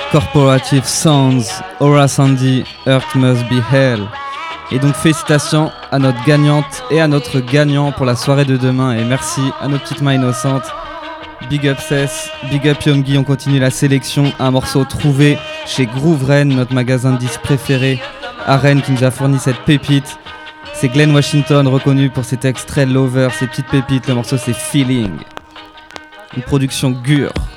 Corporative Sounds, Aura Sandy, Earth Must Be Hell. Et donc félicitations à notre gagnante et à notre gagnant pour la soirée de demain. Et merci à nos petites mains innocentes. Big up Cess, big up Yongi. On continue la sélection. Un morceau trouvé chez Groove Rennes, notre magasin de disques préféré à Rennes, qui nous a fourni cette pépite. C'est Glenn Washington, reconnu pour ses textes très lover, ses petites pépites. Le morceau c'est Feeling. Une production Gure.